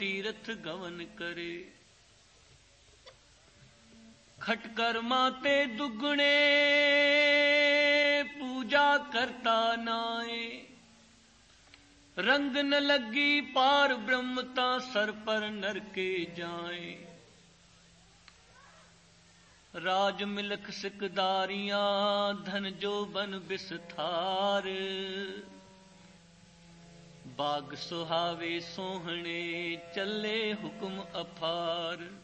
ਤੀਰਥ ਗਵਨ ਕਰੇ। ਖਟਕਰਮਾਂ ਤੇ ਦੁੱਗਣੇ ਪੂਜਾ ਕਰਤਾ ਨਾਏ। ਰੰਗ ਨ ਲੱਗੀ ਪਾਰ ਬ੍ਰਹਮ ਤਾਂ ਸਰ ਪਰ ਨਰਕੇ ਜਾਏ। ਰਾਜ ਮਿਲਖ ਸਿਕਦਾਰੀਆਂ ਧਨ ਜੋਬਨ ਬਿਸਥਾਰ। ਬਾਗ ਸੁਹਾਵੇ ਸੋਹਣੇ ਚੱਲੇ ਹੁਕਮ ਅਪਾਰ।